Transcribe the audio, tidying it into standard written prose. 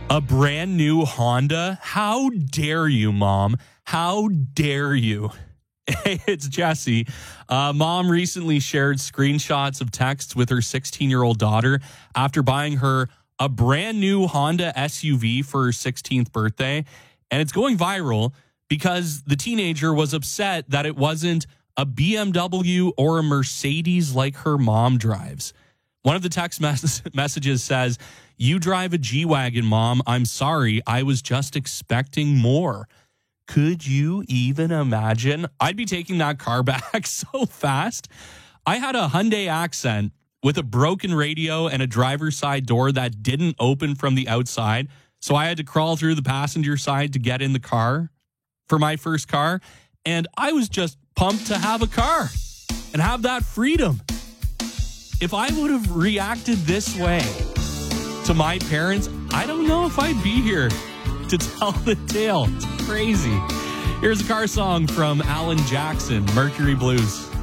A brand new Honda? How dare you, Mom? How dare you? Hey, it's Jesse. Mom recently shared screenshots of texts with her 16-year-old daughter after buying her a brand new Honda SUV for her 16th birthday. And it's going viral because the teenager was upset that it wasn't a BMW or a Mercedes like her mom drives. One of the text messages says, "You drive a G-Wagon, Mom. I'm sorry. I was just expecting more." Could you even imagine? I'd be taking that car back so fast. I had a Hyundai Accent with a broken radio and a driver's side door that didn't open from the outside. So I had to crawl through the passenger side to get in the car for my first car. And I was just pumped to have a car and have that freedom. If I would have reacted this way to my parents, I don't know if I'd be here to tell the tale. It's crazy. Here's a car song from Alan Jackson, Mercury Blues.